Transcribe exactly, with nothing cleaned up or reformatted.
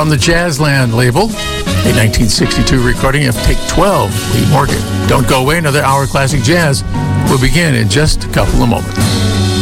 from the Jazzland label, a nineteen sixty-two recording of Take twelve, Lee Morgan. Don't go away, another hour of classic jazz will begin in just a couple of moments.